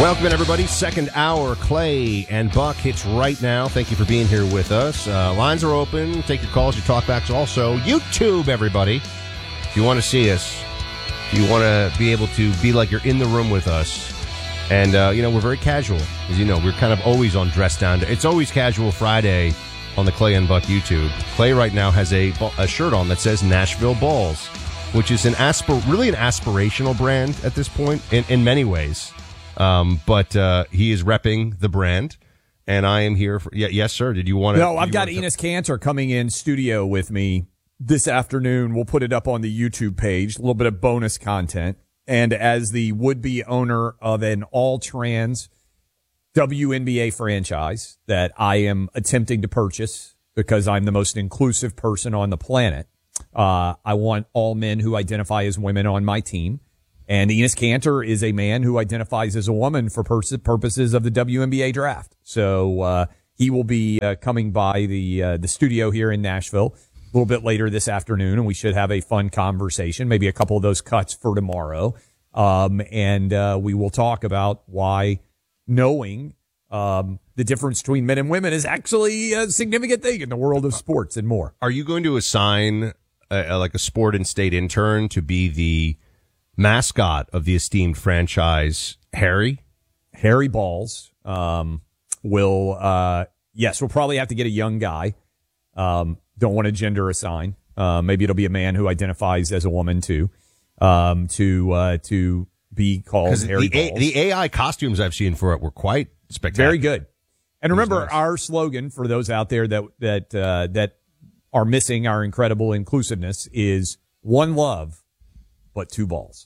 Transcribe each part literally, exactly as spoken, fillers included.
Welcome in, everybody. Second hour, Clay and Buck hits right now. Thank you for being here with us. Uh, lines are open. Take your calls, your talkbacks. Also, YouTube, everybody. If you want to see us, if you want to be able to be like you're in the room with us. And, uh, you know, we're very casual. As you know, we're kind of always on Dress Down. It's always Casual Friday on the Clay and Buck YouTube. Clay right now has a, a shirt on that says Nashville Balls, which is an aspir- really an aspirational brand at this point in, in many ways. Um, but uh, he is repping the brand, and I am here for. Yeah, yes, sir. Did you want to? No, I've got Enos Cantor coming in studio with me this afternoon. We'll put it up on the YouTube page. A little bit of bonus content. And as the would-be owner of an all-trans W N B A franchise that I am attempting to purchase because I'm the most inclusive person on the planet, uh, I want all men who identify as women on my team. And Enos Cantor is a man who identifies as a woman for pers- purposes of the W N B A draft. So uh, he will be uh, coming by the uh, the studio here in Nashville a little bit later this afternoon, and we should have a fun conversation, maybe a couple of those cuts for tomorrow. Um, and uh, we will talk about why knowing um, the difference between men and women is actually a significant thing in the world of sports and more. Are you going to assign a, like a sport and state intern to be the mascot of the esteemed franchise, Harry? Harry Balls um, will, uh, yes, we'll probably have to get a young guy. Um, don't want to gender assign. Uh, maybe it'll be a man who identifies as a woman too. Um, to uh, to be called Harry the Balls. A, the A I costumes I've seen for it were quite spectacular. Very good. And remember, nice. Our slogan for those out there that that uh, that are missing our incredible inclusiveness is one love, but two balls.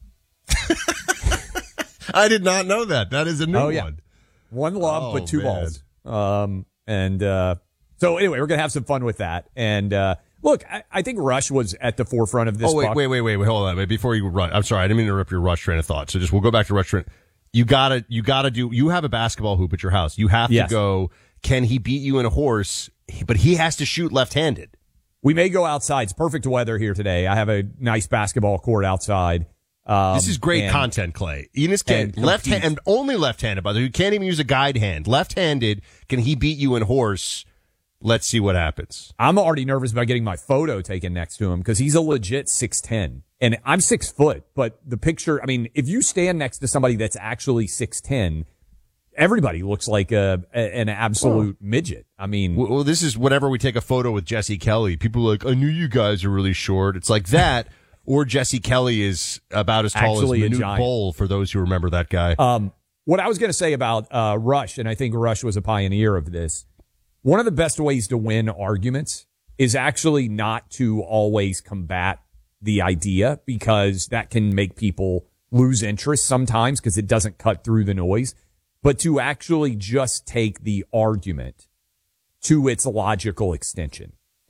I did not know that. That is a new oh, yeah. one. One love, oh, but two man. balls. Um, and uh, so anyway, we're gonna have some fun with that. And uh, look, I, I think Rush was at the forefront of this. Oh wait, buck. wait, wait, wait, wait, hold on. Wait, before you run, I'm sorry, I didn't mean to interrupt your Rush train of thought. So just we'll go back to Rush train. You gotta, you gotta do. You have a basketball hoop at your house. You have yes. to go. Can he beat you in a horse? But he has to shoot left-handed. We may go outside. It's perfect weather here today. I have a nice basketball court outside. Um, this is great and, content, Clay. Enos can left hand and only left-handed. By the way, you can't even use a guide hand. Left-handed. Can he beat you in horse? Let's see what happens. I'm already nervous about getting my photo taken next to him because he's a legit six ten, and I'm six foot. But the picture, I mean, if you stand next to somebody that's actually six ten, everybody looks like a, a an absolute well, midget. I mean, well, well, this is whenever we take a photo with Jesse Kelly, people are like, I knew you guys are really short. It's like that. Or Jesse Kelly is about as tall Actually as Manute Bol, for those who remember that guy. Um, what I was going to say about uh, Rush, and I think Rush was a pioneer of this, one of the best ways to win arguments is actually not to always combat the idea, because that can make people lose interest sometimes because it doesn't cut through the noise, but to actually just take the argument to its logical extension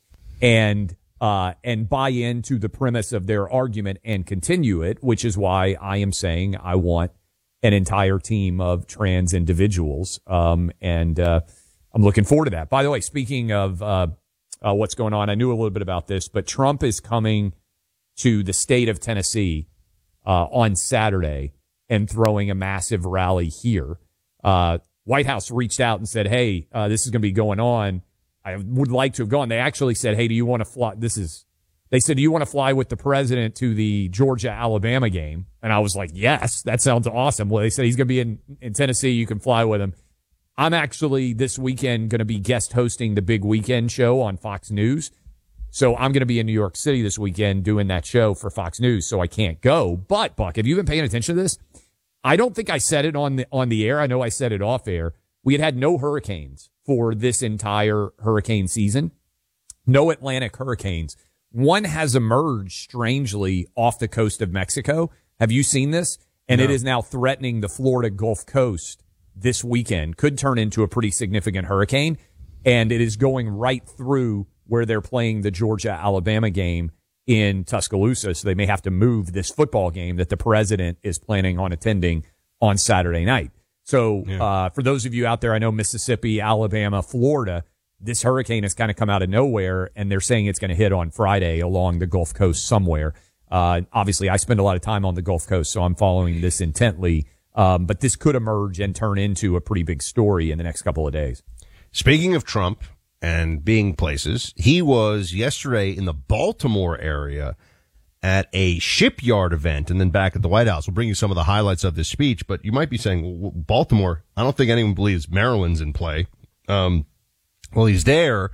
and Uh, and buy into the premise of their argument and continue it, which is why I am saying I want an entire team of trans individuals. Um, and uh, I'm looking forward to that. By the way, speaking of uh, uh, what's going on, I knew a little bit about this, but Trump is coming to the state of Tennessee uh, on Saturday and throwing a massive rally here. Uh, White House reached out and said, hey, uh, this is going to be going on. I would like to have gone. They actually said, hey, do you want to fly? This is, they said, do you want to fly with the president to the Georgia-Alabama game? And I was like, yes, that sounds awesome. Well, they said he's going to be in, in Tennessee. You can fly with him. I'm actually this weekend going to be guest hosting the Big Weekend show on Fox News. So I'm going to be in New York City this weekend doing that show for Fox News. So I can't go. But Buck, have you been paying attention to this? I don't think I said it on the, on the air. I know I said it off air. We had had no hurricanes for this entire hurricane season. No Atlantic hurricanes. One has emerged strangely off the coast of Mexico. Have you seen this? And no. It is now threatening the Florida Gulf Coast this weekend. Could turn into a pretty significant hurricane. And it is going right through where they're playing the Georgia-Alabama game in Tuscaloosa. So they may have to move this football game that the president is planning on attending on Saturday night. So yeah. uh, for those of you out there, I know Mississippi, Alabama, Florida, this hurricane has kind of come out of nowhere, and they're saying it's going to hit on Friday along the Gulf Coast somewhere. Uh, obviously, I spend a lot of time on the Gulf Coast, so I'm following this intently. Um, but this could emerge and turn into a pretty big story in the next couple of days. Speaking of Trump and being places, he was yesterday in the Baltimore area at a shipyard event and then back at the White House. We'll bring you some of the highlights of this speech, but you might be saying, well, Baltimore, I don't think anyone believes Maryland's in play. Um, well, he's there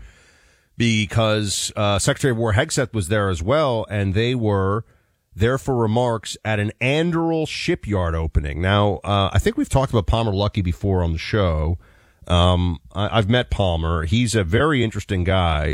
because uh, Secretary of War Hegseth was there as well, and they were there for remarks at an Anduril shipyard opening. Now, uh, I think we've talked about Palmer Luckey before on the show. Um, I, I've met Palmer. He's a very interesting guy.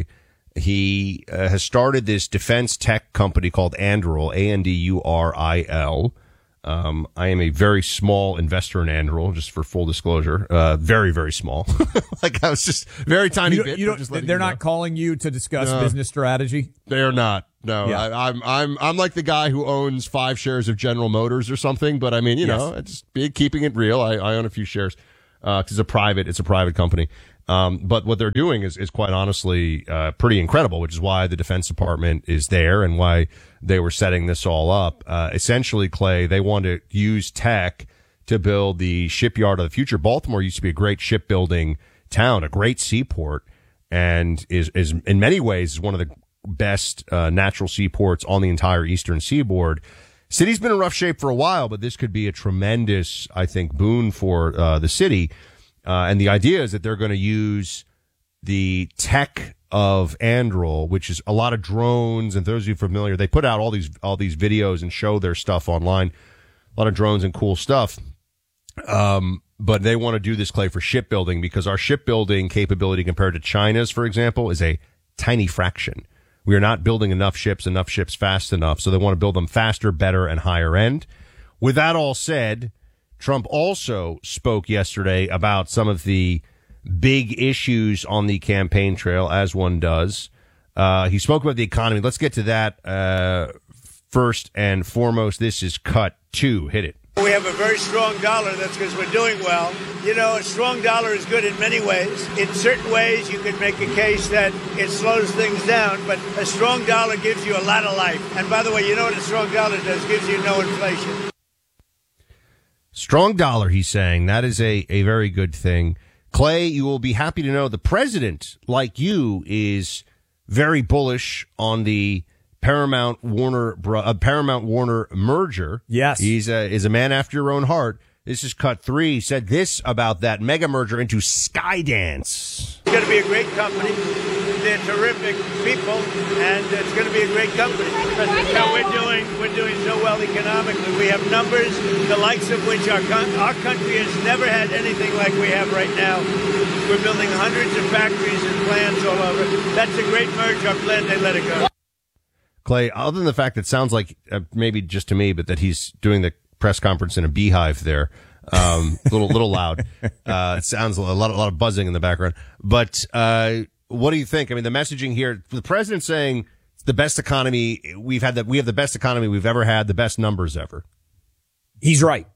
He uh, has started this defense tech company called Anduril, A N D U R I L. Um, I am a very small investor in Anduril, just for full disclosure. Uh, very, very small. Like I was just very tiny you bit. You just they're you not know. calling you to discuss No. business strategy? They're not. No, Yeah. I, I'm I'm I'm like the guy who owns five shares of General Motors or something. But I mean, you Yes. know, it's be keeping it real. I, I own a few shares because uh, it's a private. It's a private company. Um, but what they're doing is, is quite honestly, uh, pretty incredible, which is why the Defense Department is there and why they were setting this all up. Uh, essentially, Clay, they want to use tech to build the shipyard of the future. Baltimore used to be a great shipbuilding town, a great seaport, and is, is in many ways is one of the best, uh, natural seaports on the entire eastern seaboard. City's been in rough shape for a while, but this could be a tremendous, I think, boon for, uh, the city. Uh, and the idea is that they're going to use the tech of Anduril, which is a lot of drones. And those of you familiar, they put out all these, all these videos and show their stuff online. A lot of drones and cool stuff. Um, but they want to do this, Clay, for shipbuilding because our shipbuilding capability compared to China's, for example, is a tiny fraction. We are not building enough ships, enough ships fast enough. So they want to build them faster, better, and higher end. With that all said, Trump also spoke yesterday about some of the big issues on the campaign trail, as one does. Uh, he spoke about the economy. Let's get to that uh, first and foremost. This is cut two. Hit it. We have a very strong dollar. That's because we're doing well. You know, a strong dollar is good in many ways. In certain ways, you could make a case that it slows things down, but a strong dollar gives you a lot of life. And by the way, you know what a strong dollar does? It gives you no inflation. Strong dollar, he's saying. That is a, a very good thing. Clay, you will be happy to know the president, like you, is very bullish on the Paramount Warner uh, Paramount Warner merger. Yes. He's a, is a man after your own heart. This is cut three. He said this about that mega merger into Skydance. It's going to be a great company. They're terrific people, and it's going to be a great company. Now we're doing we're doing so well economically. We have numbers the likes of which our con- our country has never had anything like we have right now. We're building hundreds of factories and plants all over. That's a great merger. I'm glad they let it go. Clay, other than the fact that it sounds like uh, maybe just to me, but that he's doing the press conference in a beehive there. Um, a little, little loud. Uh, it sounds a lot, a lot of buzzing in the background. But, uh, what do you think? I mean, the messaging here, the president saying it's the best economy we've had, that we have the best economy we've ever had, the best numbers ever. He's right.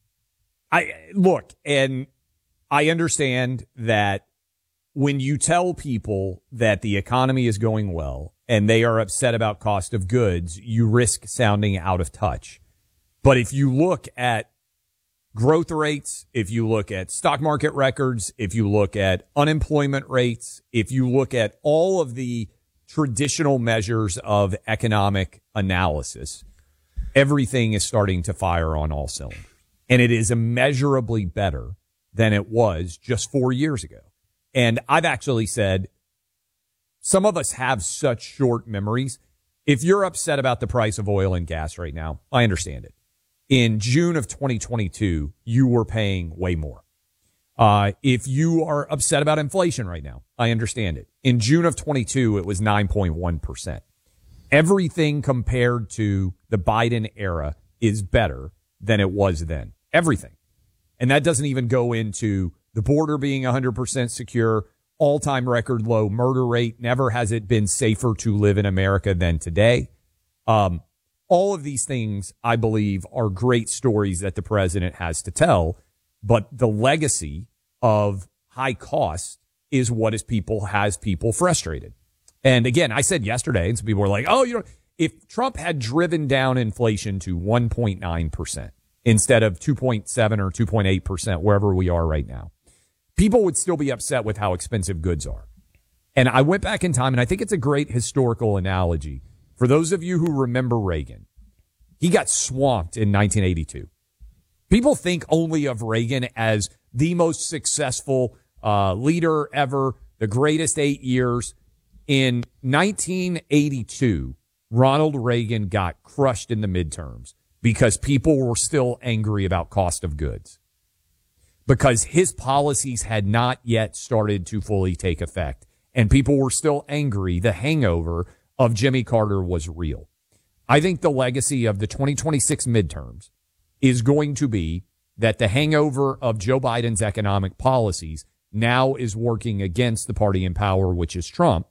I look, and I understand that when you tell people that the economy is going well and they are upset about cost of goods, you risk sounding out of touch. But if you look at growth rates, if you look at stock market records, if you look at unemployment rates, if you look at all of the traditional measures of economic analysis, everything is starting to fire on all cylinders. And it is immeasurably better than it was just four years ago. And I've actually said, some of us have such short memories. If you're upset about the price of oil and gas right now, I understand it. In June of twenty twenty-two, you were paying way more. Uh, if you are upset about inflation right now, I understand it. In June of twenty-two, it was nine point one percent. Everything compared to the Biden era is better than it was then. Everything. And that doesn't even go into the border being one hundred percent secure, all-time record low murder rate. Never has it been safer to live in America than today. Um, all of these things, I believe, are great stories that the president has to tell. But the legacy of high costs is what is people has people frustrated. And again, I said yesterday, and some people were like, oh, you know, if Trump had driven down inflation to one point nine percent, instead of two point seven or two point eight percent, wherever we are right now, people would still be upset with how expensive goods are. And I went back in time, and I think it's a great historical analogy. For those of you who remember Reagan, he got swamped in nineteen eighty-two. People think only of Reagan as the most successful uh, leader ever, the greatest eight years. In nineteen eighty-two, Ronald Reagan got crushed in the midterms because people were still angry about cost of goods, because his policies had not yet started to fully take effect, and people were still angry. The hangover of Jimmy Carter was real. I think the legacy of the twenty twenty-six midterms is going to be that the hangover of Joe Biden's economic policies now is working against the party in power, which is Trump.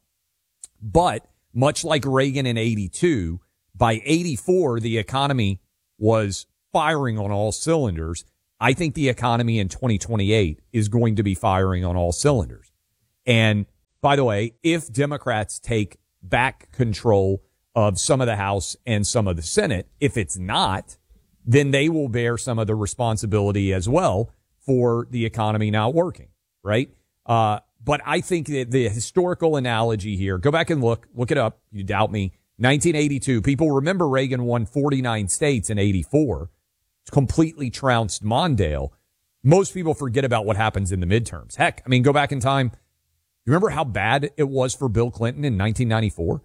But much like Reagan in eighty-two, by eighty-four, the economy was firing on all cylinders. I think the economy in twenty twenty-eight is going to be firing on all cylinders. And by the way, if Democrats take back control of some of the House and some of the Senate, if it's not, then they will bear some of the responsibility as well for the economy not working, right? Uh, but I think that the historical analogy here, go back and look, look it up. You doubt me. nineteen eighty-two, people remember Reagan won forty-nine states in eighty-four, completely trounced Mondale. Most people forget about what happens in the midterms. Heck, I mean, go back in time. You remember how bad it was for Bill Clinton in nineteen ninety-four?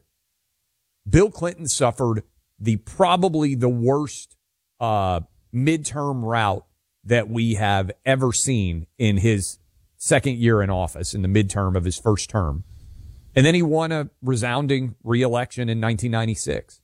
Bill Clinton suffered the probably the worst uh, midterm rout that we have ever seen in his second year in office, in the midterm of his first term. And then he won a resounding reelection in nineteen ninety-six.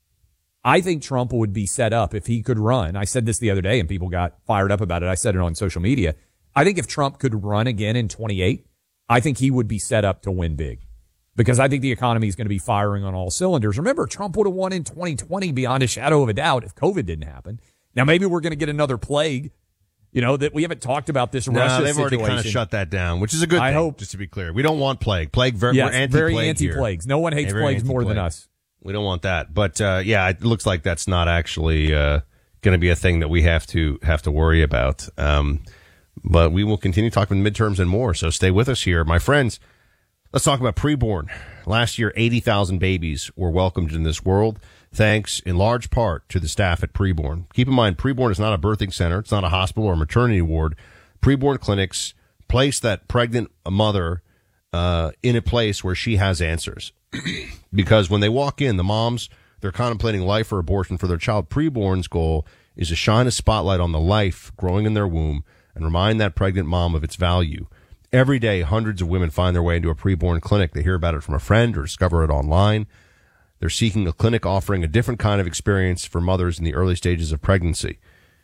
I think Trump would be set up if he could run. I said this the other day and people got fired up about it. I said it on social media. I think if Trump could run again in twenty-eight, I think he would be set up to win big, because I think the economy is going to be firing on all cylinders. Remember, Trump would have won in twenty twenty beyond a shadow of a doubt if COVID didn't happen. Now, maybe we're going to get another plague. You know, that we haven't talked about this no, Russia they've situation. already kind of shut that down, which is a good I thing, hope. just to be clear. We don't want plague. Plague, very, yes, we're anti-plague very anti-plagues. Here. No one hates hey, plagues more anti-plague. than us. We don't want that. But, uh, yeah, it looks like that's not actually uh, going to be a thing that we have to have to worry about. Um, but we will continue talking midterms and more, so stay with us here. My friends, let's talk about preborn. Last year, eighty thousand babies were welcomed in this world, thanks in large part to the staff at Preborn. Keep in mind, Preborn is not a birthing center. It's not a hospital or a maternity ward. Preborn clinics place that pregnant mother uh, in a place where she has answers. Because when they walk in, the moms, they're contemplating life or abortion for their child. Preborn's goal is to shine a spotlight on the life growing in their womb and remind that pregnant mom of its value. Every day, hundreds of women find their way into a preborn clinic. They hear about it from a friend or discover it online. They're seeking a clinic offering a different kind of experience for mothers in the early stages of pregnancy.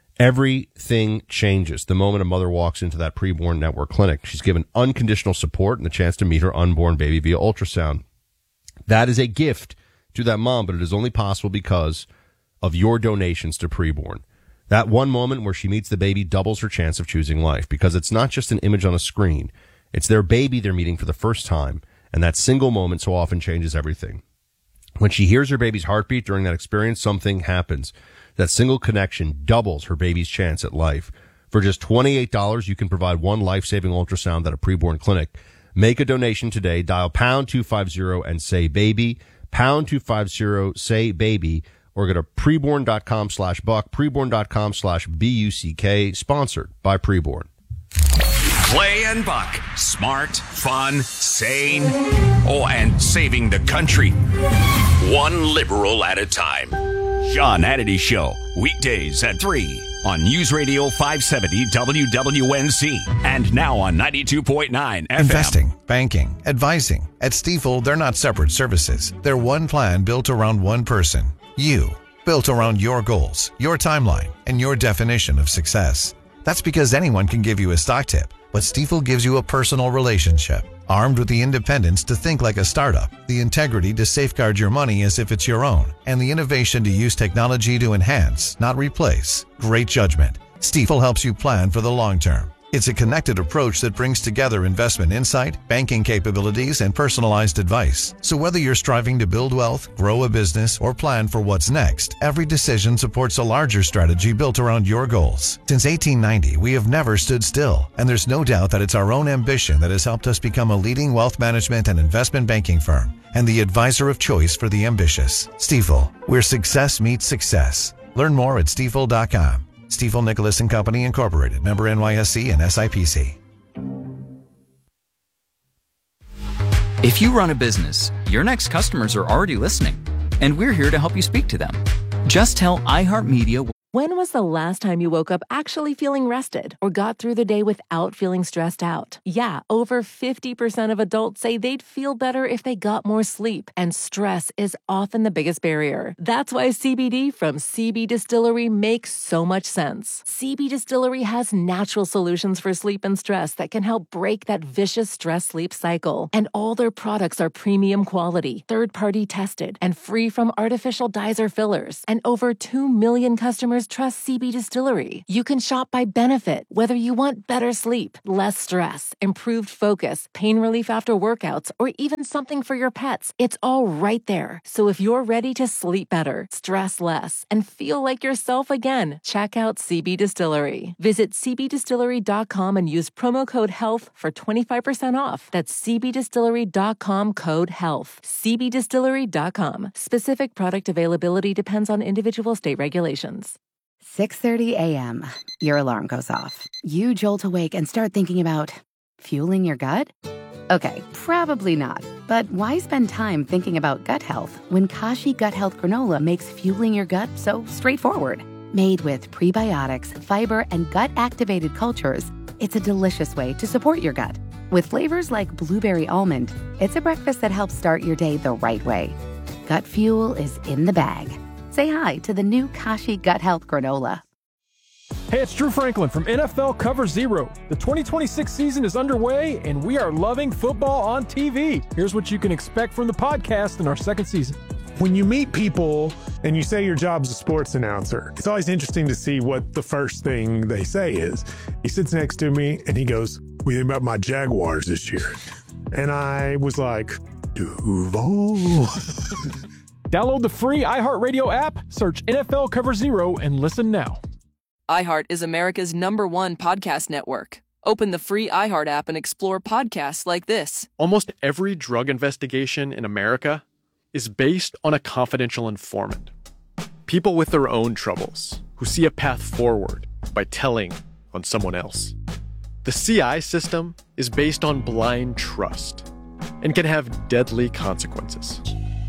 Everything changes the moment a mother walks into that preborn network clinic. She's given unconditional support and the chance to meet her unborn baby via ultrasound. That is a gift to that mom, but it is only possible because of your donations to Preborn. That one moment where she meets the baby doubles her chance of choosing life, because it's not just an image on a screen. It's their baby they're meeting for the first time, and that single moment so often changes everything. When she hears her baby's heartbeat during that experience, something happens. That single connection doubles her baby's chance at life. For just twenty-eight dollars, you can provide one life-saving ultrasound at a Preborn clinic. Make a donation today. Dial pound two fifty and say baby, pound two fifty, say baby, or go to preborn.com slash buck, preborn.com slash B-U-C-K, sponsored by Preborn. Clay and Buck. Smart, fun, sane, oh, and saving the country. One liberal at a time. Sean Hannity Show, weekdays at three on News Radio five seventy W W N C and now on ninety-two point nine F M. Investing, banking, advising. At Stifel, they're not separate services. They're one plan built around one person. You. Built around your goals, your timeline, and your definition of success. That's because anyone can give you a stock tip, but Stifel gives you a personal relationship. Armed with the independence to think like a startup, the integrity to safeguard your money as if it's your own, and the innovation to use technology to enhance, not replace, great judgment. Stifel helps you plan for the long term. It's a connected approach that brings together investment insight, banking capabilities, and personalized advice. So whether you're striving to build wealth, grow a business, or plan for what's next, every decision supports a larger strategy built around your goals. Since eighteen ninety, we have never stood still, and there's no doubt that it's our own ambition that has helped us become a leading wealth management and investment banking firm and the advisor of choice for the ambitious. Stifel, where success meets success. Learn more at stifel dot com. Stifel Nicholas and Company Incorporated, member N Y S E and S I P C. If you run a business, your next customers are already listening, and we're here to help you speak to them. Just tell iHeartMedia. When was the last time you woke up actually feeling rested or got through the day without feeling stressed out? Yeah, over fifty percent of adults say they'd feel better if they got more sleep, and stress is often the biggest barrier. That's why C B D from C B Distillery makes so much sense. C B Distillery has natural solutions for sleep and stress that can help break that vicious stress-sleep cycle. And all their products are premium quality, third-party tested, and free from artificial dyes or fillers. And over two million customers trust C B Distillery. You can shop by benefit, whether you want better sleep, less stress, improved focus, pain relief after workouts, or even something for your pets. It's all right there. So if you're ready to sleep better, stress less, and feel like yourself again, check out C B Distillery. Visit c b distillery dot com and use promo code HEALTH for twenty-five percent off. That's c b distillery dot com code HEALTH. c b distillery dot com. Specific product availability depends on individual state regulations. six thirty a.m. Your alarm goes off. You jolt awake and start thinking about fueling your gut? Okay, probably not. But why spend time thinking about gut health when Kashi Gut Health Granola makes fueling your gut so straightforward? Made with prebiotics, fiber, and gut-activated cultures, it's a delicious way to support your gut. With flavors like blueberry almond, it's a breakfast that helps start your day the right way. Gut fuel is in the bag. Say hi to the new Kashi Gut Health Granola. Hey, it's Drew Franklin from N F L Cover Zero. The twenty twenty-six season is underway, and we are loving football on T V. Here's what you can expect from the podcast in our second season. When you meet people and you say your job's a sports announcer, it's always interesting to see what the first thing they say is. He sits next to me and he goes, "What do you think about my Jaguars this year?" And I was like, Duval. Download the free iHeartRadio app, search N F L Cover Zero, and listen now. iHeart is America's number one podcast network. Open the free iHeart app and explore podcasts like this. Almost every drug investigation in America is based on a confidential informant. People with their own troubles who see a path forward by telling on someone else. The C I system is based on blind trust and can have deadly consequences.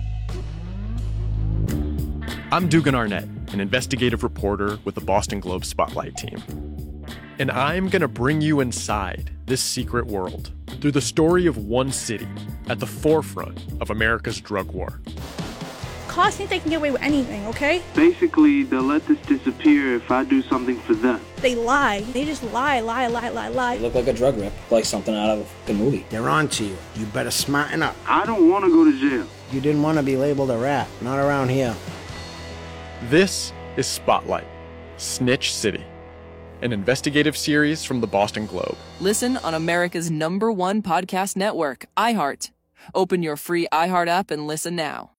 I'm Dugan Arnett, an investigative reporter with the Boston Globe Spotlight team. And I'm going to bring you inside this secret world through the story of one city at the forefront of America's drug war. Cops think they can get away with anything, okay? Basically, they'll let this disappear if I do something for them. They lie. They just lie, lie, lie, lie, lie. They look like a drug rip, like something out of the movie. They're on to you. You better smarten up. I don't want to go to jail. You didn't want to be labeled a rat. Not around here. This is Spotlight, Snitch City, an investigative series from the Boston Globe. Listen on America's number one podcast network, iHeart. Open your free iHeart app and listen now.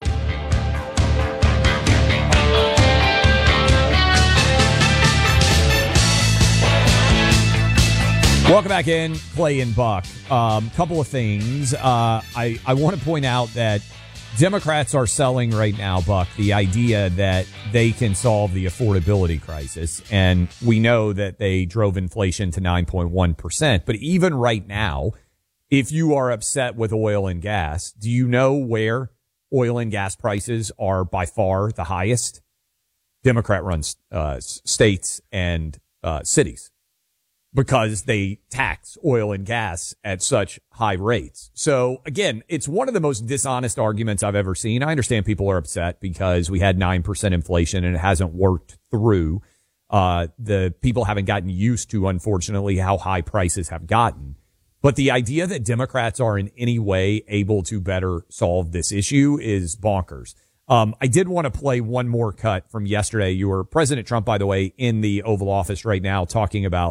Welcome back in, Clay and Buck. Um, couple of things. Uh, I, I want to point out that Democrats are selling right now, Buck, the idea that they can solve the affordability crisis. And we know that they drove inflation to nine point one percent. But even right now, if you are upset with oil and gas, do you know where oil and gas prices are by far the highest? Democrat-run uh, states and uh, cities, because they tax oil and gas at such high rates. So again, it's one of the most dishonest arguments I've ever seen. I understand people are upset because we had nine percent inflation and it hasn't worked through. Uh, the people haven't gotten used to, unfortunately, how high prices have gotten. But the idea that Democrats are in any way able to better solve this issue is bonkers. Um, I did want to play one more cut from yesterday. You were President Trump, by the way, in the Oval Office right now talking about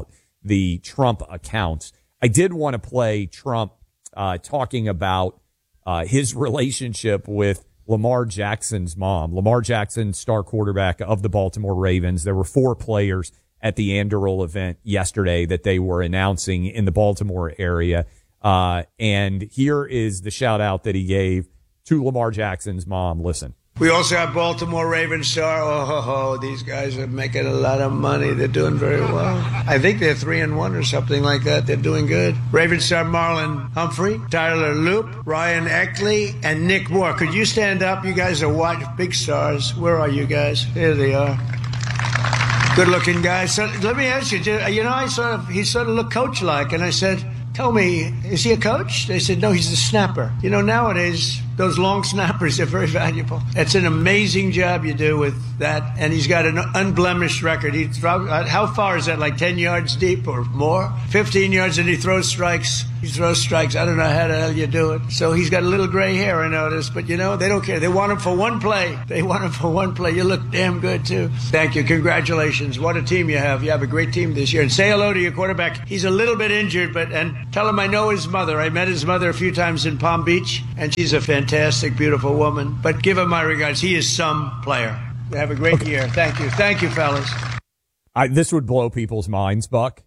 the Trump accounts. I did want to play Trump uh, talking about uh, his relationship with Lamar Jackson's mom. Lamar Jackson, star quarterback of the Baltimore Ravens. There were four players at the Anduril event yesterday that they were announcing in the Baltimore area. Uh, and here is the shout out that he gave to Lamar Jackson's mom. Listen. We also have Baltimore Ravens star. Oh, ho, ho, these guys are making a lot of money. They're doing very well. I think they're three and one or something like that. They're doing good. Ravens star Marlon Humphrey, Tyler Loop, Ryan Eckley, and Nick Moore. Could you stand up? You guys are watch big stars. Where are you guys? Here they are. Good-looking guys. So let me ask you. You know, I sort of he sort of looked coach-like, and I said, "Tell me, is he a coach?" They said, "No, he's a snapper." You know, nowadays, those long snappers are very valuable. It's an amazing job you do with that, and he's got an unblemished record. He throw, how far is that, like ten yards deep or more? fifteen yards, and he throws strikes. He throws strikes. I don't know how the hell you do it. So he's got a little gray hair, I noticed, but, you know, they don't care. They want him for one play. They want him for one play. You look damn good, too. Thank you. Congratulations. What a team you have. You have a great team this year. And say hello to your quarterback. He's a little bit injured, but and tell him I know his mother. I met his mother a few times in Palm Beach, and she's a fantastic, beautiful woman. But give him my regards. He is some player. Have a great okay. year. Thank you. Thank you, fellas. I, this would blow people's minds, Buck.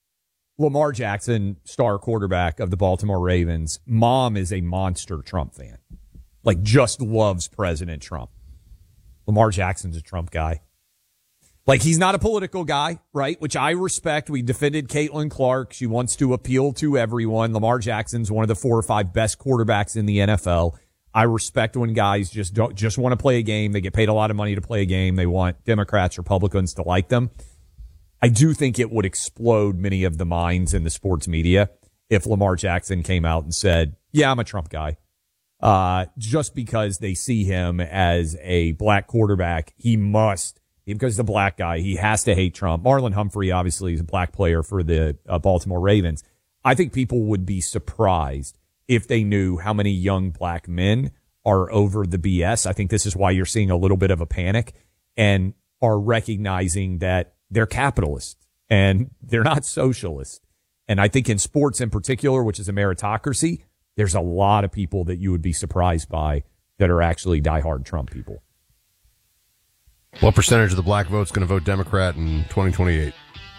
Lamar Jackson, star quarterback of the Baltimore Ravens, mom is a monster Trump fan. Like, just loves President Trump. Lamar Jackson's a Trump guy. Like, he's not a political guy, right? Which I respect. We defended Caitlin Clark. She wants to appeal to everyone. Lamar Jackson's one of the four or five best quarterbacks in the N F L. I respect when guys just don't just want to play a game. They get paid a lot of money to play a game. They want Democrats, Republicans to like them. I do think it would explode many of the minds in the sports media if Lamar Jackson came out and said, yeah, I'm a Trump guy. Uh, just because they see him as a black quarterback, he must, because he's a black guy, he has to hate Trump. Marlon Humphrey, obviously, is a black player for the uh, Baltimore Ravens. I think people would be surprised if they knew how many young black men are over the B S. I think this is why you're seeing a little bit of a panic and are recognizing that they're capitalists and they're not socialists. And I think in sports in particular, which is a meritocracy, there's a lot of people that you would be surprised by that are actually diehard Trump people. What percentage of the black vote's going to vote Democrat in twenty twenty-eight?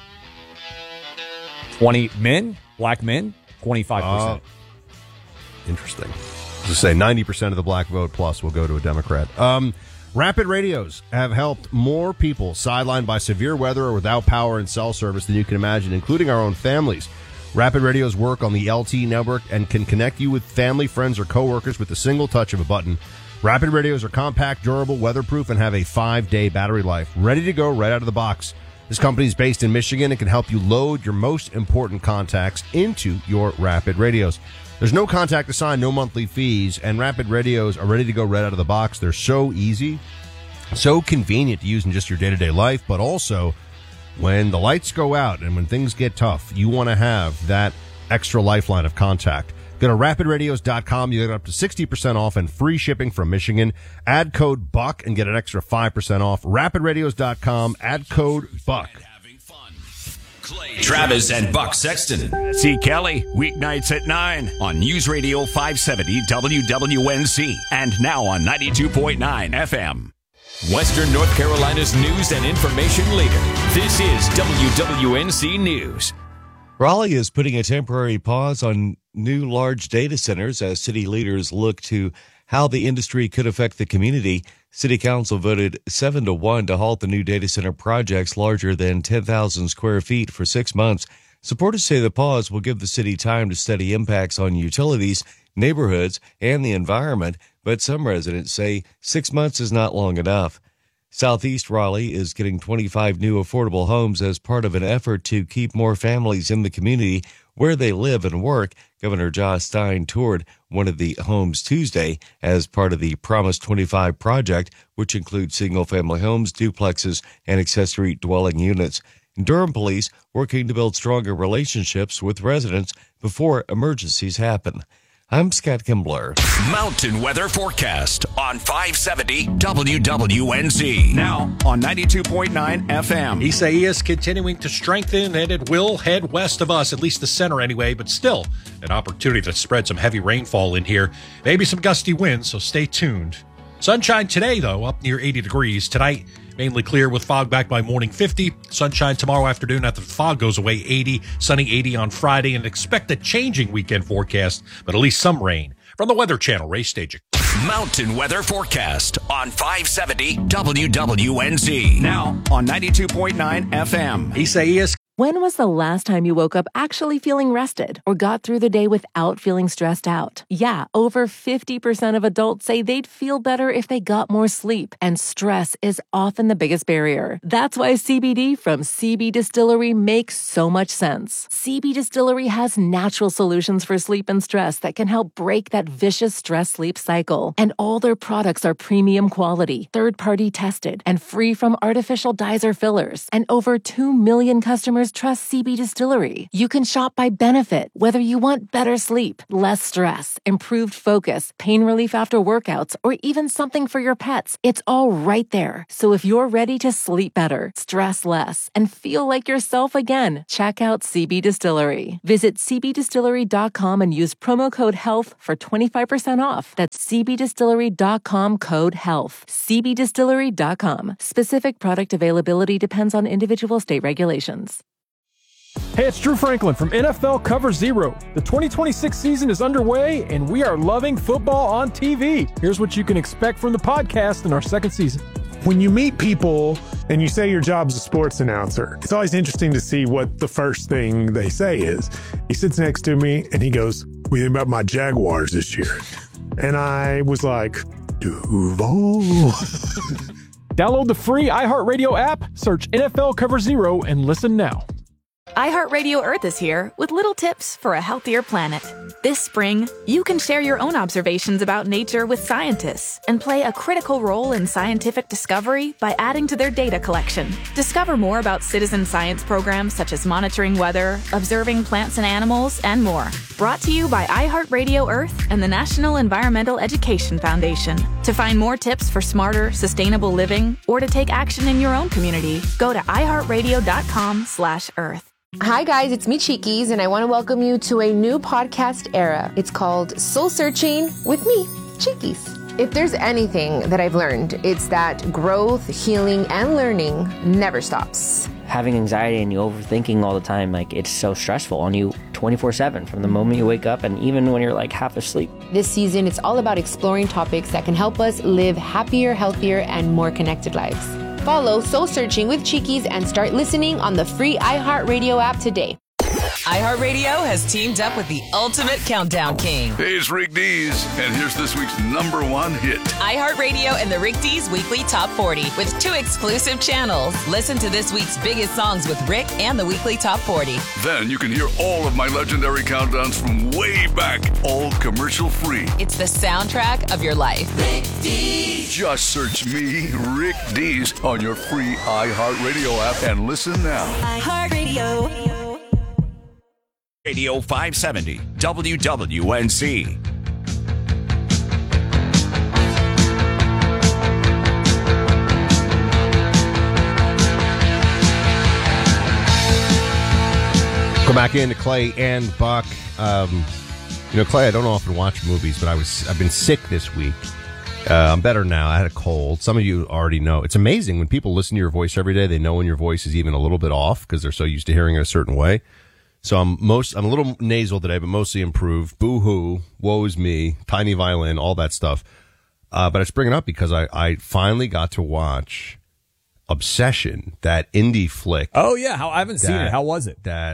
twenty men? Black men? twenty-five percent. Uh, interesting. As I say, ninety percent of the black vote plus will go to a Democrat. Um, Rapid Radios have helped more people sidelined by severe weather or without power and cell service than you can imagine, including our own families. Rapid Radios work on the L T E network and can connect you with family, friends, or coworkers with a single touch of a button. Rapid Radios are compact, durable, weatherproof, and have a five-day battery life, ready to go right out of the box. This company is based in Michigan and can help you load your most important contacts into your Rapid Radios. There's no contact assigned, no monthly fees, and Rapid Radios are ready to go right out of the box. They're so easy, so convenient to use in just your day-to-day life, but also when the lights go out and when things get tough, you want to have that extra lifeline of contact. Go to rapid radios dot com. You get up to sixty percent off and free shipping from Michigan. Add code BUCK and get an extra five percent off. rapid radios dot com. Add code BUCK. Travis and Buck Sexton. See Kelly weeknights at nine on News Radio five seventy W W N C and now on ninety-two point nine F M. Western North Carolina's news and information leader. This is W W N C News. Raleigh is putting a temporary pause on new large data centers as city leaders look to how the industry could affect the community. City Council voted seven to one to halt the new data center projects larger than ten thousand square feet for six months. Supporters say the pause will give the city time to study impacts on utilities, neighborhoods, and the environment, but some residents say six months is not long enough. Southeast Raleigh is getting twenty-five new affordable homes as part of an effort to keep more families in the community where they live and work. Governor Josh Stein toured one of the homes Tuesday as part of the Promise twenty-five project, which includes single-family homes, duplexes, and accessory dwelling units. Durham police working to build stronger relationships with residents before emergencies happen. I'm Scott Kimbler. Mountain weather forecast on five seventy W W N Z. Now on ninety-two point nine F M. Isaias continuing to strengthen, and it will head west of us, at least the center anyway, but still an opportunity to spread some heavy rainfall in here. Maybe some gusty winds, so stay tuned. Sunshine today, though, up near eighty degrees. Tonight, mainly clear with fog back by morning fifty. Sunshine tomorrow afternoon after the fog goes away, eighty. Sunny eighty on Friday, and expect a changing weekend forecast, but at least some rain. From the Weather Channel, Ray Stagik. Mountain weather forecast on five seventy W W N Z. Now on ninety-two point nine F M. Isaias. When was the last time you woke up actually feeling rested or got through the day without feeling stressed out? Yeah, over fifty percent of adults say they'd feel better if they got more sleep, and stress is often the biggest barrier. That's why C B D from C B Distillery makes so much sense. C B Distillery has natural solutions for sleep and stress that can help break that vicious stress-sleep cycle. And all their products are premium quality, third-party tested, and free from artificial dyes or fillers. And over two million customers trust C B Distillery. You can shop by benefit, whether you want better sleep, less stress, improved focus, pain relief after workouts, or even something for your pets. It's all right there. So if you're ready to sleep better, stress less, and feel like yourself again, check out C B Distillery. Visit c b distillery dot com and use promo code HEALTH for twenty-five percent off. That's c b distillery dot com code HEALTH. c b distillery dot com. Specific product availability depends on individual state regulations. Hey, it's Drew Franklin from N F L Cover Zero. The twenty twenty-six season is underway, and we are loving football on T V. Here's what you can expect from the podcast in our second season. When you meet people and you say your job's a sports announcer, it's always interesting to see what the first thing they say is. He sits next to me and he goes, "What do you think about my Jaguars this year?" And I was like, Duval. Download the free iHeartRadio app, search N F L Cover Zero, and listen now. iHeartRadio Earth is here with little tips for a healthier planet. This spring, you can share your own observations about nature with scientists and play a critical role in scientific discovery by adding to their data collection. Discover more about citizen science programs such as monitoring weather, observing plants and animals, and more. Brought to you by iHeartRadio Earth and the National Environmental Education Foundation. To find more tips for smarter, sustainable living or to take action in your own community, go to iHeartRadio.com slash Earth. Hi guys, it's me Cheekies, and I want to welcome you to a new podcast era. It's called Soul Searching with me, Cheekies. If there's anything that I've learned, it's that growth, healing, and learning never stops. Having anxiety and you overthinking all the time, like it's so stressful on you twenty-four seven from the moment you wake up and even when you're like half asleep. This season, it's all about exploring topics that can help us live happier, healthier, and more connected lives. Follow Soul Searching with Cheekies and start listening on the free iHeartRadio app today. iHeartRadio has teamed up with the ultimate countdown king. Hey, it's Rick Dees, and here's this week's number one hit. iHeartRadio and the Rick Dees Weekly Top forty with two exclusive channels. Listen to this week's biggest songs with Rick and the Weekly Top forty. Then you can hear all of my legendary countdowns from way back, all commercial free. It's the soundtrack of your life. Rick Dees. Just search me, Rick Dees, on your free iHeartRadio app and listen now. iHeartRadio. Radio five seventy W W N Z. Come back into Clay and Buck. Um, you know, Clay, I don't often watch movies, but I was I've been sick this week. Uh, I'm better now. I had a cold. Some of you already know. It's amazing when people listen to your voice every day. They know when your voice is even a little bit off because they're so used to hearing it a certain way. So I'm most I'm a little nasal today, but mostly improved. Boo hoo, woe is me, tiny violin, all that stuff. Uh, but I just bring it up because I, I finally got to watch Obsession, that indie flick. Oh yeah, how I haven't that, seen it. How was it? That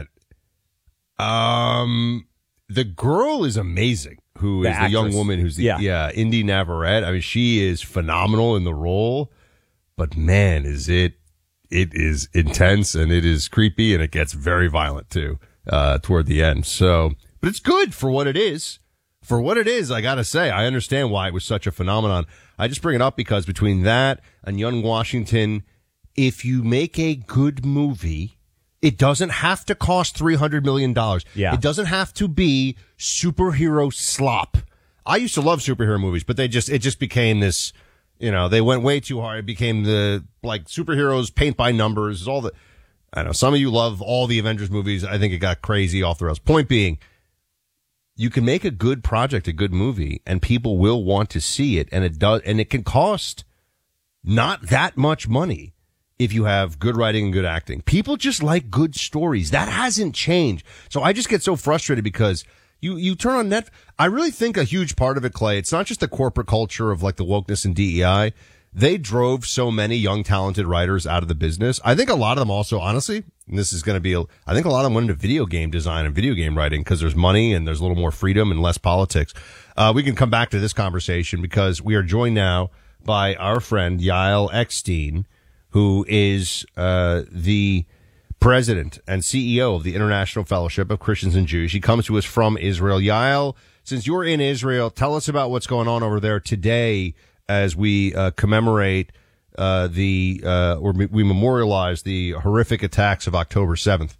um, the girl is amazing. Who The is the young actress. woman? Who's the Yeah. yeah, Indy Navarrete? I mean, she is phenomenal in the role. But man, is it it is intense and it is creepy and it gets very violent too. Uh, toward the end. So, but it's good for what it is. For what it is, I gotta say, I understand why it was such a phenomenon. I just bring it up because between that and Young Washington, if you make a good movie It doesn't have to cost three hundred million dollars. Yeah. It doesn't have to be superhero slop. I used to love superhero movies, but they just, it just became this, you know, they went way too hard. It became the, like, superheroes paint by numbers, all the, I know some of you love all the Avengers movies. I think it got crazy off the rails. Point being, you can make a good project, a good movie, and people will want to see it. And it does, and it can cost not that much money. If you have good writing and good acting, people just like good stories. That hasn't changed. So I just get so frustrated because you, you turn on Netflix. I really think a huge part of it, Clay, it's not just the corporate culture of like the wokeness and D E I. They drove so many young, talented writers out of the business. I think a lot of them also, honestly, and this is going to be, a, I think a lot of them went into video game design and video game writing because there's money and there's a little more freedom and less politics. Uh, we can come back to this conversation because we are joined now by our friend Yael Eckstein, who is uh the president and C E O of the International Fellowship of Christians and Jews. She comes to us from Israel. Yael, since you're in Israel, tell us about what's going on over there today as we uh, commemorate uh the uh or we memorialize the horrific attacks of October seventh.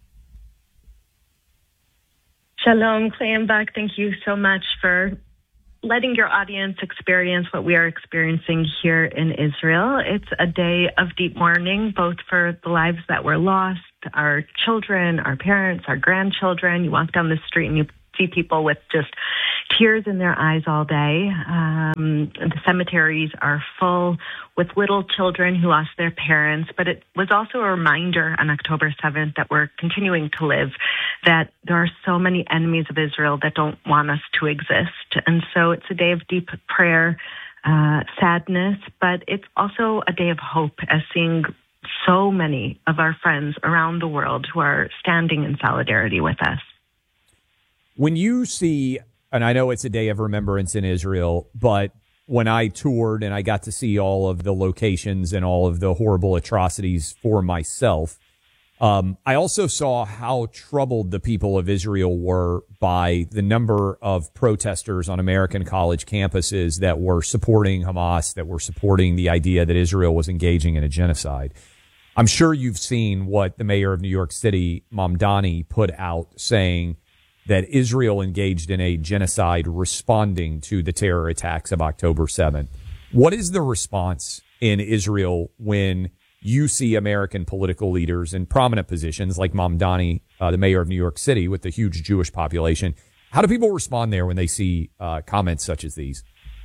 Shalom, Clay and Buck. Thank you so much for letting your audience experience what we are experiencing here in Israel. It's a day of deep mourning, both for the lives that were lost, our children, our parents, our grandchildren. You walk down the street and you see people with just tears in their eyes all day. Um, the cemeteries are full with little children who lost their parents, but it was also a reminder on October seventh that we're continuing to live, that there are so many enemies of Israel that don't want us to exist. And so it's a day of deep prayer, uh, sadness, but it's also a day of hope as seeing so many of our friends around the world who are standing in solidarity with us. When you see, and I know it's a day of remembrance in Israel, but when I toured and I got to see all of the locations and all of the horrible atrocities for myself, um, I also saw how troubled the people of Israel were by the number of protesters on American college campuses that were supporting Hamas, that were supporting the idea that Israel was engaging in a genocide. I'm sure you've seen what the mayor of New York City, Mamdani, put out saying that Israel engaged in a genocide responding to the terror attacks of October seventh. What is the response in Israel when you see American political leaders in prominent positions like Mamdani, uh, the mayor of New York City, with the huge Jewish population? How do people respond there when they see uh, comments such as these?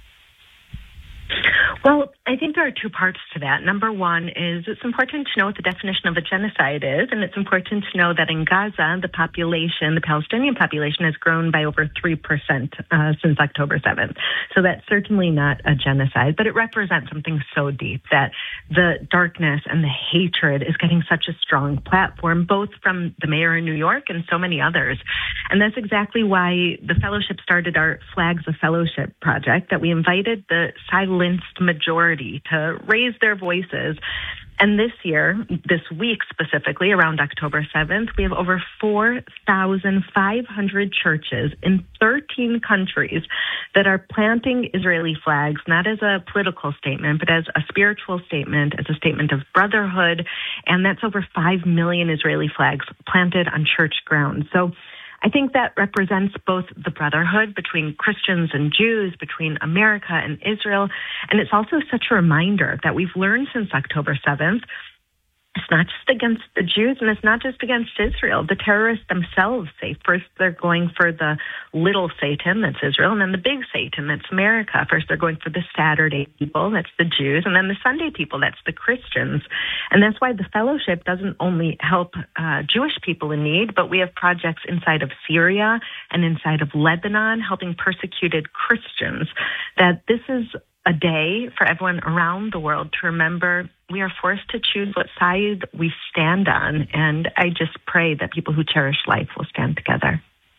Well, I think there are two parts to that. Number one is it's important to know what the definition of a genocide is, and it's important to know that in Gaza, the population, the Palestinian population, has grown by over three percent uh, since October seventh. So that's certainly not a genocide, but it represents something so deep that the darkness and the hatred is getting such a strong platform, both from the mayor in New York and so many others. And that's exactly why the fellowship started our Flags of Fellowship project, that we invited the silenced majority to raise their voices. And this year, this week specifically, around October seventh, we have over four thousand five hundred churches in thirteen countries that are planting Israeli flags, not as a political statement, but as a spiritual statement, as a statement of brotherhood. And that's over five million Israeli flags planted on church grounds. So I think that represents both the brotherhood between Christians and Jews, between America and Israel. And it's also such a reminder that we've learned since October seventh, it's not just against the Jews and it's not just against Israel. The terrorists themselves say first they're going for the little Satan, that's Israel, and then the big Satan, that's America. First they're going for the Saturday people, that's the Jews, and then the Sunday people, that's the Christians. And that's why the fellowship doesn't only help uh, Jewish people in need, but we have projects inside of Syria and inside of Lebanon helping persecuted Christians. That this is a day for everyone around the world to remember we are forced to choose what side we stand on. And I just pray that people who cherish life will stand together.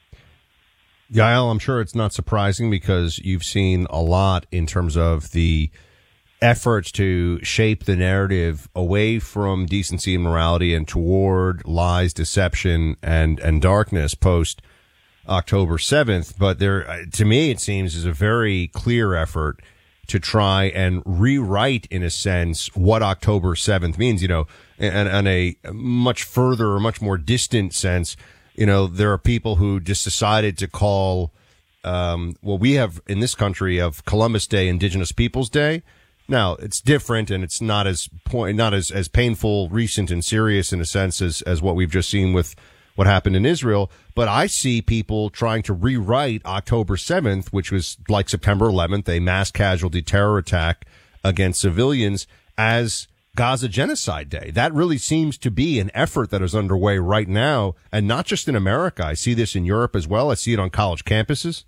Yael, I'm sure it's not surprising because you've seen a lot in terms of the efforts to shape the narrative away from decency and morality and toward lies, deception, and, and darkness post October seventh. But there, to me, it seems is a very clear effort to try and rewrite, in a sense, what October seventh means. You know, and on a much further or much more distant sense, you know, there are people who just decided to call, um, what we have in this country of Columbus Day, Indigenous Peoples Day. Now, it's different, and it's not as point, not as, as painful, recent, and serious in a sense as, as what we've just seen with what happened in Israel. But I see people trying to rewrite October seventh, which was like September eleventh, a mass casualty terror attack against civilians, as Gaza Genocide Day. That really seems to be an effort that is underway right now, and not just in America. I see this in Europe as well. I see it on college campuses.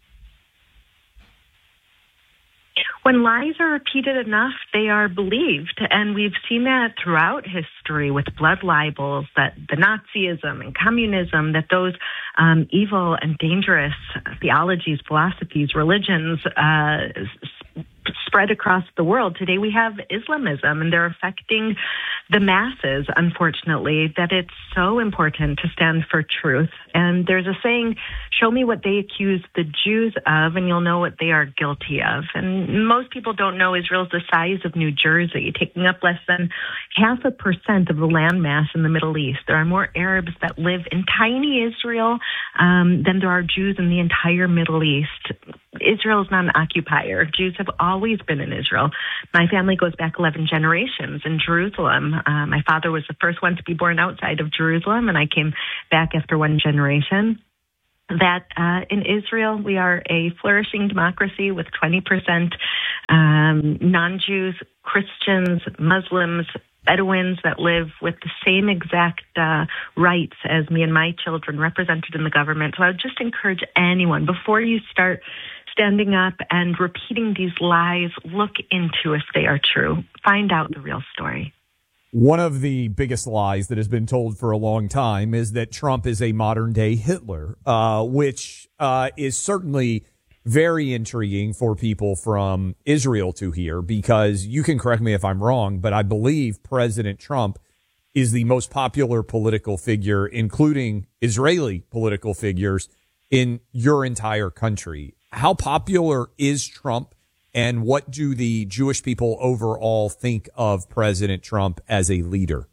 When lies are repeated enough, they are believed. And we've seen that throughout history with blood libels, that the Nazism and communism, that those um, evil and dangerous theologies, philosophies, religions uh, spread across the world. Today we have Islamism, and they're affecting the masses, unfortunately, that it's so important to stand for truth. And there's a saying, show me what they accuse the Jews of, and you'll know what they are guilty of. And most people don't know Israel's the size of New Jersey, taking up less than half a percent of the landmass in the Middle East. There are more Arabs that live in tiny Israel um, than there are Jews in the entire Middle East. Israel is not an occupier. Jews have always been in Israel. My family goes back eleven generations in Jerusalem. Uh, my father was the first one to be born outside of Jerusalem, and I came back after one generation. That uh, in Israel, we are a flourishing democracy with twenty percent um, non-Jews, Christians, Muslims, Bedouins that live with the same exact uh, rights as me and my children represented in the government. So I would just encourage anyone, before you start standing up and repeating these lies, look into if they are true. Find out the real story. One of the biggest lies that has been told for a long time is that Trump is a modern-day Hitler, uh, which uh, is certainly very intriguing for people from Israel to hear, because you can correct me if I'm wrong, but I believe President Trump is the most popular political figure, including Israeli political figures, in your entire country. How popular is Trump, and what do the Jewish people overall think of President Trump as a leader?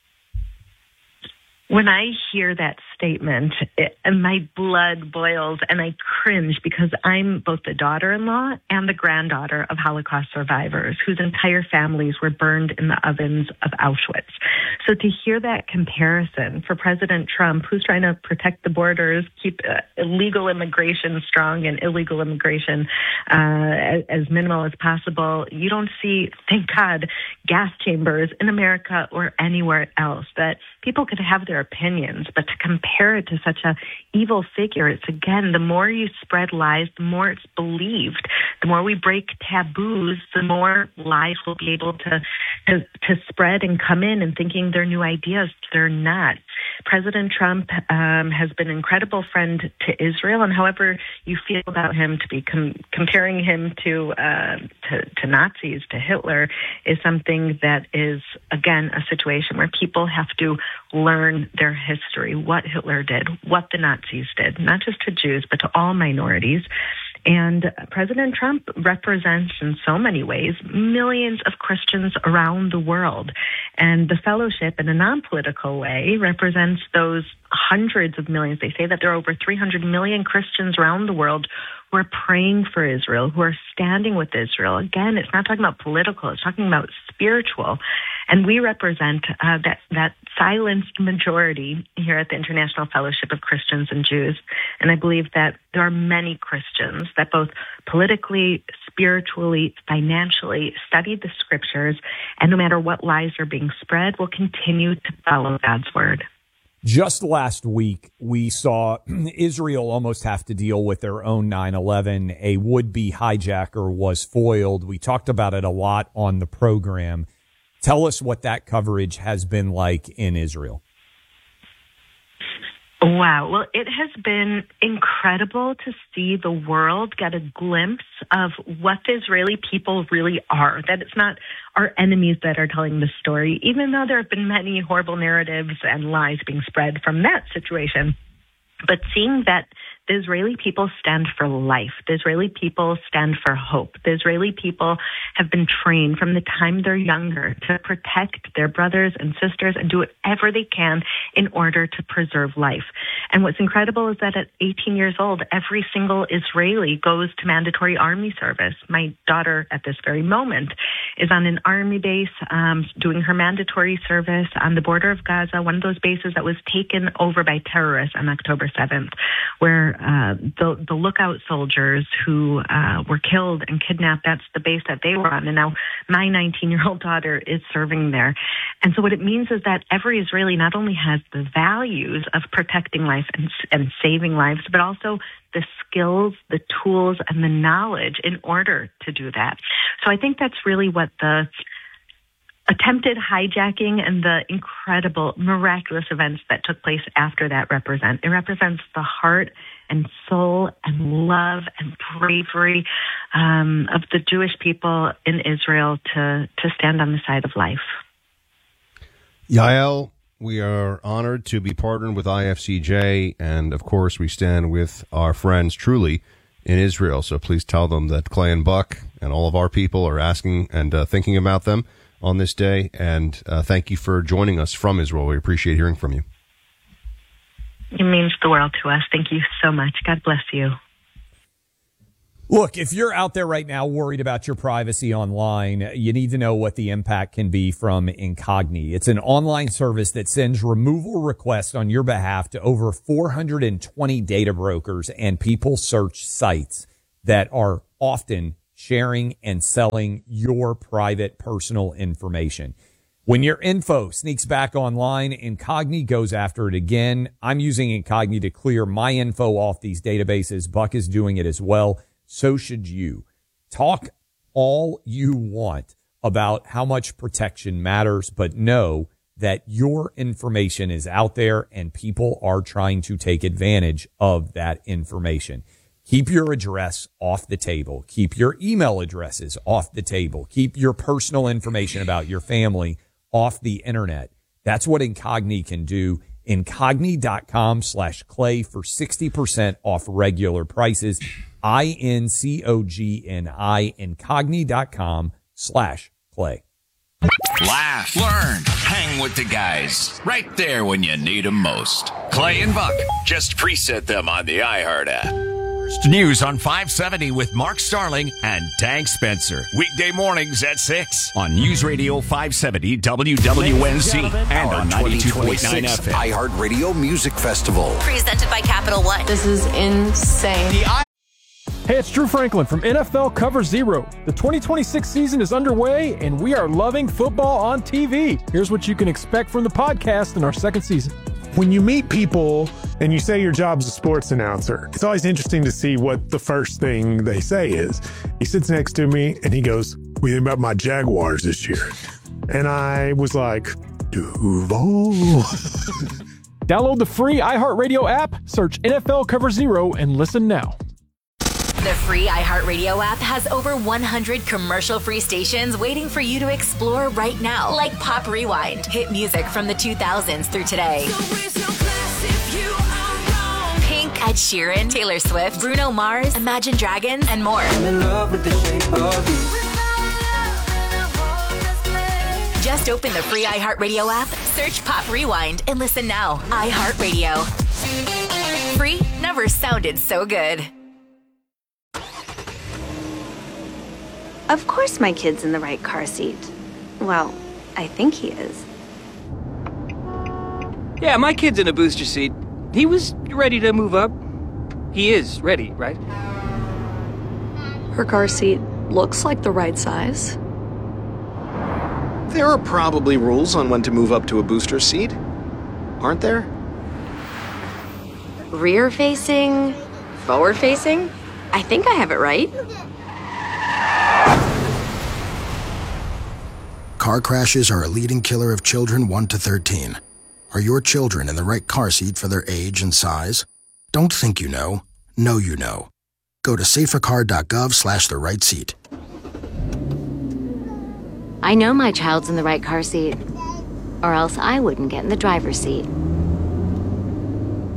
When I hear that statement, it, my blood boils and I cringe, because I'm both the daughter-in-law and the granddaughter of Holocaust survivors whose entire families were burned in the ovens of Auschwitz. So to hear that comparison for President Trump, who's trying to protect the borders, keep uh, illegal immigration strong and illegal immigration uh, as, as minimal as possible, you don't see, thank God, gas chambers in America or anywhere else. That people could have their opinions, but to compare it to such a evil figure, it's again, the more you spread lies, the more it's believed. The more we break taboos, the more lies will be able to, to, to spread and come in and thinking they're new ideas. They're not. President Trump um, has been an incredible friend to Israel, and however you feel about him, to be com- comparing him to, uh, to to Nazis, to Hitler, is something that is, again, a situation where people have to learn their history, what Hitler did, what the Nazis did, not just to Jews, but to all minorities. And President Trump represents, in so many ways, millions of Christians around the world. And the fellowship, in a non-political way, represents those hundreds of millions. They say that there are over three hundred million Christians around the world who are praying for Israel, who are standing with Israel. Again, it's not talking about political, it's talking about spiritual. And we represent uh, that, that silenced majority here at the International Fellowship of Christians and Jews. And I believe that there are many Christians that both politically, spiritually, financially studied the scriptures, and no matter what lies are being spread, will continue to follow God's word. Just last week, we saw Israel almost have to deal with their own nine eleven. A would-be hijacker was foiled. We talked about it a lot on the program. Tell us what that coverage has been like in Israel. Wow. Well, it has been incredible to see the world get a glimpse of what the Israeli people really are, that it's not our enemies that are telling the story, even though there have been many horrible narratives and lies being spread from that situation. But seeing that The Israeli people stand for life. The Israeli people stand for hope. The Israeli people have been trained from the time they're younger to protect their brothers and sisters and do whatever they can in order to preserve life. And what's incredible is that at eighteen years old, every single Israeli goes to mandatory army service. My daughter, at this very moment, is on an army base um, doing her mandatory service on the border of Gaza, one of those bases that was taken over by terrorists on October seventh, where uh, the, the lookout soldiers who uh, were killed and kidnapped, that's the base that they were on. And now my nineteen-year-old daughter is serving there. And so what it means is that every Israeli not only has the values of protecting life and, and saving lives, but also the skills, the tools, and the knowledge in order to do that. So I think that's really what the attempted hijacking and the incredible, miraculous events that took place after that represent. It represents the heart and soul and love and bravery um, of the Jewish people in Israel to, to stand on the side of life. Yael, we are honored to be partnered with I F C J, and of course we stand with our friends truly in Israel. So please tell them that Clay and Buck and all of our people are asking and uh, thinking about them on this day. And uh, thank you for joining us from Israel. We appreciate hearing from you. It means the world to us. Thank you so much. God bless you. Look, if you're out there right now worried about your privacy online, you need to know what the impact can be from Incogni. It's an online service that sends removal requests on your behalf to over four hundred twenty data brokers and people search sites that are often sharing and selling your private personal information. When your info sneaks back online, Incogni goes after it again. I'm using Incogni to clear my info off these databases. Buck is doing it as well. So should you. Talk all you want about how much protection matters, but know that your information is out there and people are trying to take advantage of that information. Keep your address off the table. Keep your email addresses off the table. Keep your personal information about your family off the internet. That's what Incogni can do. Incogni.com slash Clay for sixty percent off regular prices. I N C O G N I, Incogni.com slash Clay. Laugh, learn, hang with the guys. Right there when you need them most. Clay and Buck. Just preset them on the iHeart app. News on five seventy with Mark Starling and Tank Spencer. Weekday mornings at six on News Radio five seventy W W N Z and on ninety-two point nine F M. iHeart Radio Music Festival. Presented by Capital One. This is insane. Hey, it's Drew Franklin from N F L Cover Zero. The twenty twenty-six season is underway, and we are loving football on T V. Here's what you can expect from the podcast in our second season. When you meet people and you say your job's a sports announcer, it's always interesting to see what the first thing they say is. He sits next to me and he goes, "What do you think about my Jaguars this year?" And I was like, Duval. Download the free iHeartRadio app, search N F L Cover Zero, and listen now. The free iHeartRadio app has over one hundred commercial-free stations waiting for you to explore right now, like Pop Rewind, hit music from the two thousands through today. Pink, Ed Sheeran, Taylor Swift, Bruno Mars, Imagine Dragons, and more. I'm in love with the shape of you. Just open the free iHeartRadio app, search Pop Rewind, and listen now. iHeartRadio. Free never sounded so good. Of course my kid's in the right car seat. Well, I think he is. Yeah, my kid's in a booster seat. He was ready to move up. He is ready, right? Her car seat looks like the right size. There are probably rules on when to move up to a booster seat, aren't there? Rear facing, forward facing. I think I have it right. Car crashes are a leading killer of children one to thirteen. Are your children in the right car seat for their age and size? Don't think you know. Know you know. Go to safercar.gov slash the right seat. I know my child's in the right car seat, or else I wouldn't get in the driver's seat.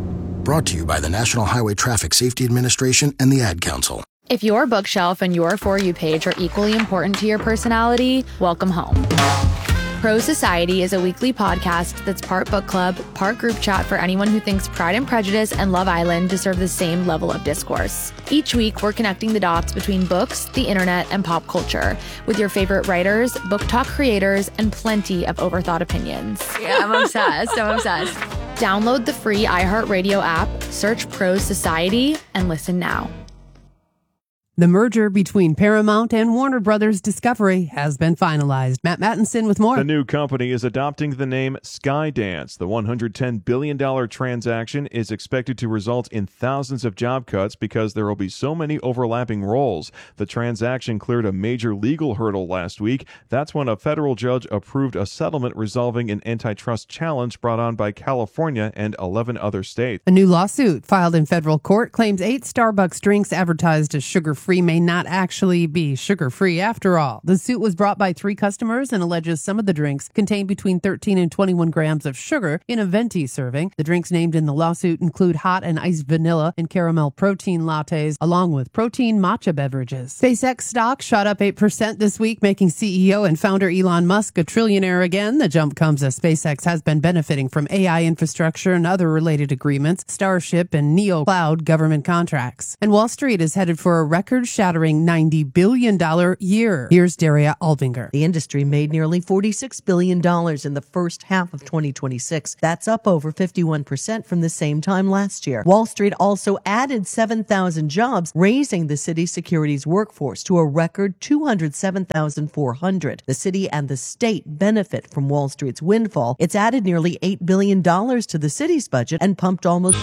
Brought to you by the National Highway Traffic Safety Administration and the Ad Council. If your bookshelf and your For You page are equally important to your personality, welcome home. Pro Society is a weekly podcast that's part book club, part group chat for anyone who thinks Pride and Prejudice and Love Island deserve the same level of discourse. Each week, we're connecting the dots between books, the internet, and pop culture with your favorite writers, book talk creators, and plenty of overthought opinions. Yeah, I'm obsessed. I'm obsessed. Download the free iHeartRadio app, search Pro Society, and listen now. The merger between Paramount and Warner Brothers Discovery has been finalized. Matt Mattinson with more. The new company is adopting the name Skydance. The one hundred ten billion dollars transaction is expected to result in thousands of job cuts because there will be so many overlapping roles. The transaction cleared a major legal hurdle last week. That's when a federal judge approved a settlement resolving an antitrust challenge brought on by California and eleven other states. A new lawsuit filed in federal court claims eight Starbucks drinks advertised as sugar-free may not actually be sugar-free after all. The suit was brought by three customers and alleges some of the drinks contain between thirteen and twenty-one grams of sugar in a venti serving. The drinks named in the lawsuit include hot and iced vanilla and caramel protein lattes, along with protein matcha beverages. SpaceX stock shot up eight percent this week, making C E O and founder Elon Musk a trillionaire again. The jump comes as SpaceX has been benefiting from A I infrastructure and other related agreements, Starship and Neo Cloud government contracts. And Wall Street is headed for a record shattering ninety billion dollars year. Here's Daria Aldinger. The industry made nearly forty-six billion dollars in the first half of twenty twenty-six. That's up over fifty-one percent from the same time last year. Wall Street also added seven thousand jobs, raising the city's securities workforce to a record two hundred seven thousand four hundred. The city and the state benefit from Wall Street's windfall. It's added nearly eight billion dollars to the city's budget and pumped almost...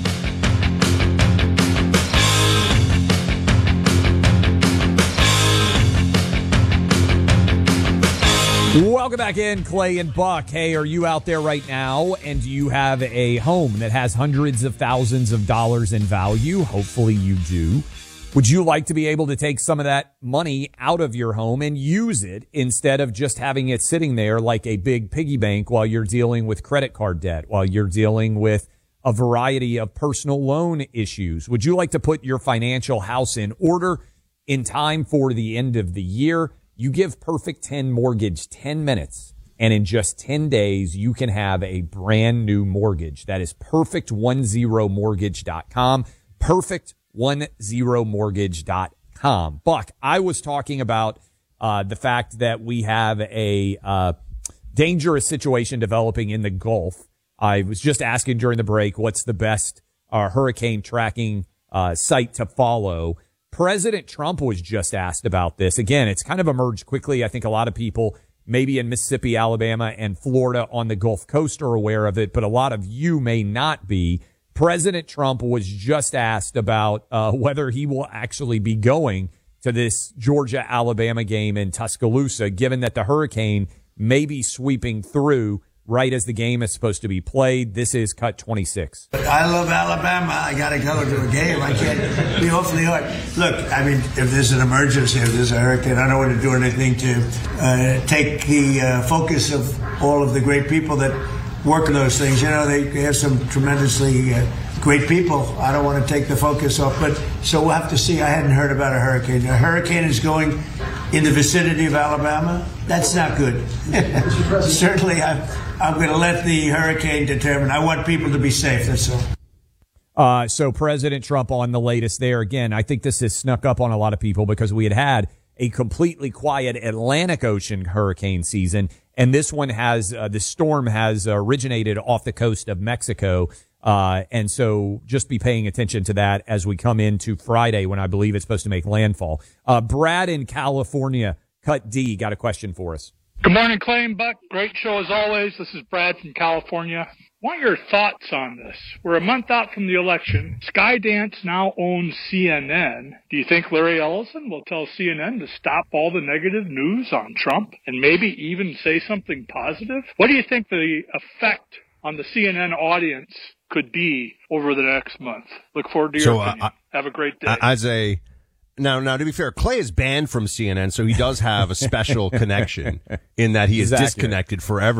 Welcome back in, Clay and Buck. Hey, are you out there right now and do you have a home that has hundreds of thousands of dollars in value? Hopefully you do. Would you like to be able to take some of that money out of your home and use it instead of just having it sitting there like a big piggy bank while you're dealing with credit card debt, while you're dealing with a variety of personal loan issues? Would you like to put your financial house in order in time for the end of the year? You give Perfect ten Mortgage ten minutes, and in just ten days, you can have a brand new mortgage. That is perfect ten mortgage dot com, perfect ten mortgage dot com. Buck, I was talking about uh, the fact that we have a uh, dangerous situation developing in the Gulf. I was just asking during the break, what's the best uh, hurricane tracking uh, site to follow? President Trump was just asked about this. Again, it's kind of emerged quickly. I think a lot of people, maybe in Mississippi, Alabama, and Florida on the Gulf Coast are aware of it, but a lot of you may not be. President Trump was just asked about uh, whether he will actually be going to this Georgia-Alabama game in Tuscaloosa, given that the hurricane may be sweeping through right as the game is supposed to be played. This is Cut twenty-six. I love Alabama. I got to go to a game. I can't be awfully hard. Look, I mean, if there's an emergency, if there's a hurricane, I don't want to do anything to uh, take the uh, focus of all of the great people that work on those things. You know, they have some tremendously uh, great people. I don't want to take the focus off. But so we'll have to see. I hadn't heard about a hurricane. A hurricane is going in the vicinity of Alabama. That's not good. Certainly, I'm, I'm going to let the hurricane determine. I want people to be safe. That's all. Uh, so President Trump on the latest there. Again, I think this has snuck up on a lot of people because we had had a completely quiet Atlantic Ocean hurricane season. And this one has, uh, the storm has originated off the coast of Mexico. Uh, and so just be paying attention to that as we come into Friday when I believe it's supposed to make landfall. Uh, Brad in California, Cut D, got a question for us. Good morning, Clay and Buck. Great show as always. This is Brad from California. Want your thoughts on this? We're a month out from the election. Skydance now owns C N N. Do you think Larry Ellison will tell C N N to stop all the negative news on Trump and maybe even say something positive? What do you think the effect on the C N N audience could be over the next month? Look forward to your so, opinion. Uh, Have a great day. As a now, now to be fair, Clay is banned from C N N, so he does have a special connection in that he is Exactly. disconnected forever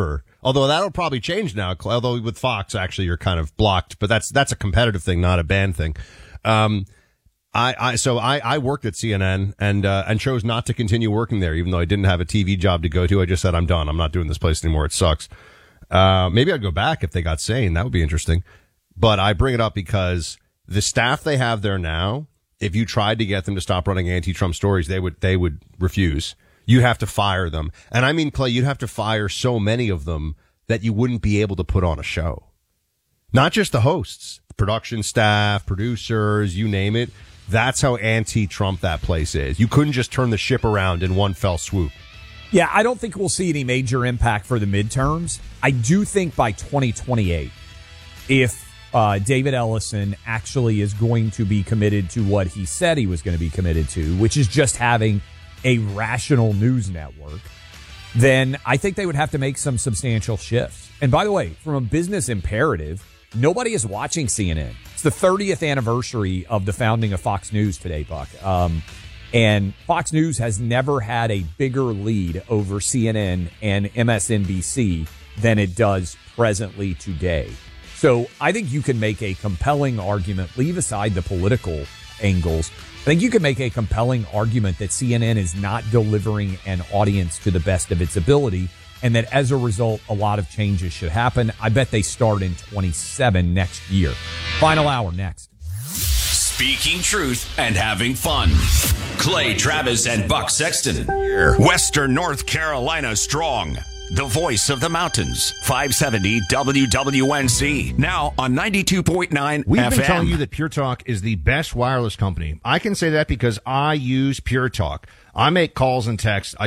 Although that'll probably change now. Although with Fox, actually, you're kind of blocked. But that's that's a competitive thing, not a band thing. Um, I, I so I, I worked at C N N and uh, and chose not to continue working there, even though I didn't have a T V job to go to. I just said I'm done. I'm not doing this place anymore. It sucks. Uh, maybe I'd go back if they got sane. That would be interesting. But I bring it up because the staff they have there now, if you tried to get them to stop running anti-Trump stories, they would they would refuse. You'd have to fire them. And I mean, Clay, you'd have to fire so many of them that you wouldn't be able to put on a show. Not just the hosts, production staff, producers, you name it. That's how anti-Trump that place is. You couldn't just turn the ship around in one fell swoop. Yeah, I don't think we'll see any major impact for the midterms. I do think by twenty twenty-eight, if uh, David Ellison actually is going to be committed to what he said he was going to be committed to, which is just having a rational news network, then I think they would have to make some substantial shifts. And by the way, from a business imperative, nobody is watching C N N. It's the thirtieth anniversary of the founding of Fox News today, Buck. Um, and Fox News has never had a bigger lead over C N N and M S N B C than it does presently today. So I think you can make a compelling argument, leave aside the political angles. I think you can make a compelling argument that C N N is not delivering an audience to the best of its ability, and that as a result, a lot of changes should happen. I bet they start in twenty-seven next year. Final hour next. Speaking truth and having fun. Clay Travis and Buck Sexton. Western North Carolina strong. The voice of the mountains. five seventy W W N C. Now on ninety-two point nine We've F M. been telling you that Pure Talk is the best wireless company. I can say that because I use Pure Talk. I make calls and texts. I